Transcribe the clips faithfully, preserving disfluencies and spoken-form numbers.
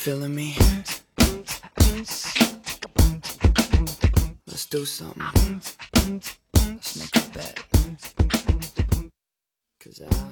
feeling me? Let's do something. Let's make a bet. Cause I...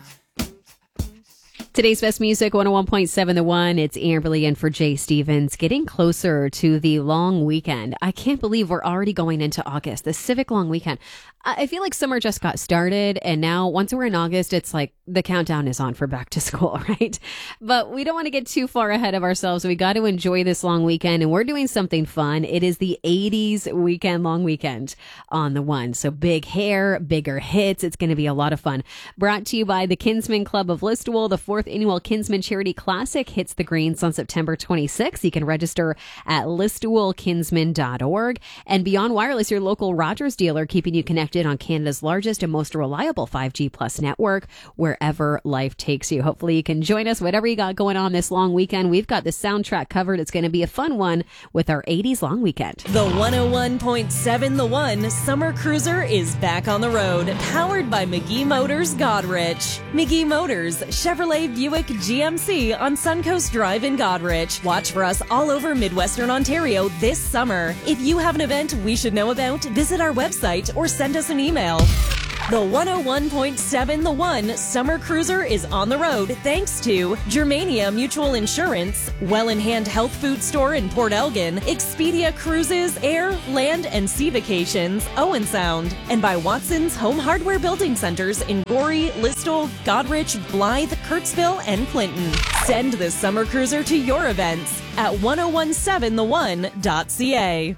Today's best music, one oh one point seven The One. It's Amberly in for Jay Stevens. Getting closer to the long weekend. I can't believe we're already going into August, the civic long weekend. I feel like summer just got started, and now once we're in August, it's like the countdown is on for back to school, right? But we don't want to get too far ahead of ourselves. We got to enjoy this long weekend, and we're doing something fun. It is the eighties weekend long weekend on The One. So big hair, bigger hits. It's going to be a lot of fun. Brought to you by the Kinsman Club of Listowel. The fourth annual Kinsman Charity Classic hits the greens on September twenty-sixth. You can register at listowel kinsman dot org. And Beyond Wireless, your local Rogers dealer, keeping you connected on Canada's largest and most reliable five G plus network, wherever life takes you. Hopefully you can join us, whatever you got going on this long weekend. We've got the soundtrack covered. It's going to be a fun one with our eighties long weekend. The one oh one point seven The One Summer Cruiser is back on the road, powered by McGee Motors Godrich. McGee Motors, Chevrolet, Buick, G M C on Suncoast Drive in Godrich. Watch for us all over Midwestern Ontario this summer. If you have an event we should know about, visit our website or send us an email. The one oh one point seven The One Summer Cruiser is on the road thanks to Germania Mutual Insurance, Well in Hand Health Food Store in Port Elgin, Expedia Cruises, Air, Land and Sea Vacations, Owen Sound, and by Watson's Home Hardware Building Centers in Gorey, Listowel, Godrich, Blythe, Kurtzville, and Clinton. Send the Summer Cruiser to your events at ten seventeen the one dot c a.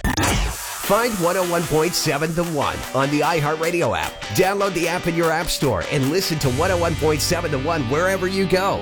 Find one oh one point seven The One on the iHeartRadio app. Download the app in your app store and listen to one oh one point seven The One wherever you go.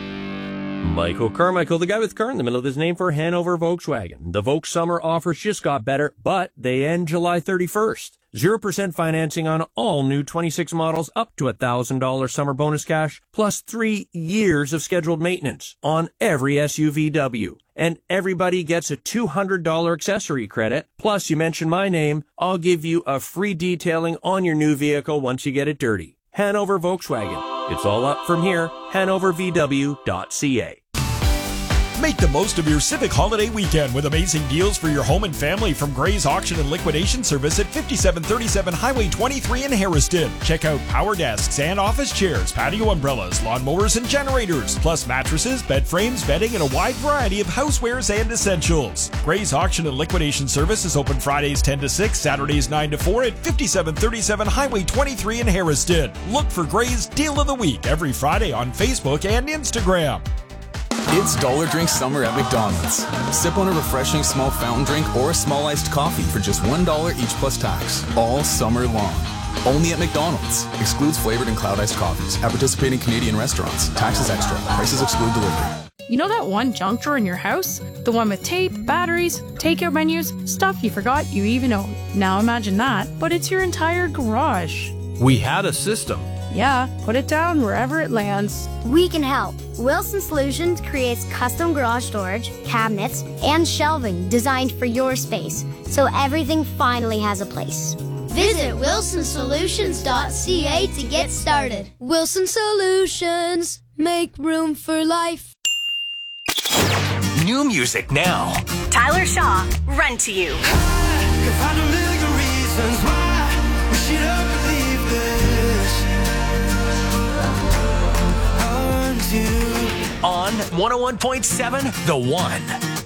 Michael Carmichael, the guy with car in the middle of his name for Hanover Volkswagen. The Volks summer offers just got better, but they end July thirty-first. zero percent financing on all new twenty-six models up to one thousand dollars summer bonus cash, plus three years of scheduled maintenance on every S U V W. And everybody gets a two hundred dollars accessory credit. Plus, you mention my name, I'll give you a free detailing on your new vehicle once you get it dirty. Hanover Volkswagen. It's all up from here. hanover v w dot c a. Make the most of your Civic holiday weekend with amazing deals for your home and family from Gray's Auction and Liquidation Service at fifty-seven thirty-seven Highway twenty-three in Harriston. Check out power desks and office chairs, patio umbrellas, lawnmowers and generators, plus mattresses, bed frames, bedding, and a wide variety of housewares and essentials. Gray's Auction and Liquidation Service is open Fridays ten to six, Saturdays nine to four at fifty-seven thirty-seven Highway twenty-three in Harriston. Look for Gray's Deal of the Week every Friday on Facebook and Instagram. It's Dollar Drink Summer at McDonald's. Sip on a refreshing small fountain drink or a small iced coffee for just one dollar each plus tax, all summer long. Only at McDonald's. Excludes flavored and cloud iced coffees at participating Canadian restaurants. Taxes extra. Prices exclude delivery. You know that one junk drawer in your house? The one with tape, batteries, takeout menus, stuff you forgot you even owned. Now imagine that, but it's your entire garage. We had a system. Yeah, put it down wherever it lands. We can help. Wilson Solutions creates custom garage storage, cabinets, and shelving designed for your space, so everything finally has a place. Visit wilson solutions dot c a to get started. Wilson Solutions, make room for life. New music now. Tyler Shaw, Run to You. On one oh one point seven The One.